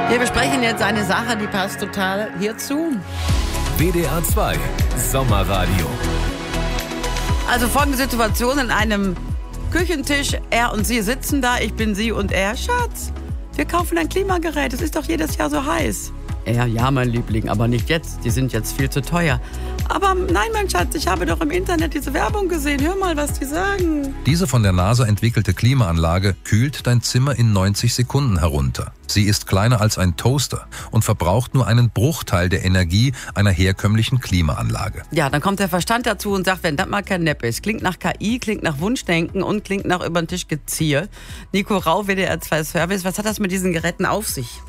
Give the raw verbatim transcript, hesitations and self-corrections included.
Wir besprechen jetzt eine Sache, die passt total hierzu. W D R zwei Sommerradio. Also folgende Situation in einem Küchentisch. Er und sie sitzen da, ich bin sie und er. Schatz, wir kaufen ein Klimagerät, es ist doch jedes Jahr so heiß. Er, ja, mein Liebling, aber nicht jetzt, die sind jetzt viel zu teuer. Aber nein, mein Schatz, ich habe doch im Internet diese Werbung gesehen. Hör mal, was die sagen. Diese von der NASA entwickelte Klimaanlage kühlt dein Zimmer in neunzig Sekunden herunter. Sie ist kleiner als ein Toaster und verbraucht nur einen Bruchteil der Energie einer herkömmlichen Klimaanlage. Ja, dann kommt der Verstand dazu und sagt, wenn das mal kein Nepp ist. Klingt nach K I, klingt nach Wunschdenken und klingt nach über den Tisch Gezieher. Nico Rau, W D R zwei Service, was hat das mit diesen Geräten auf sich?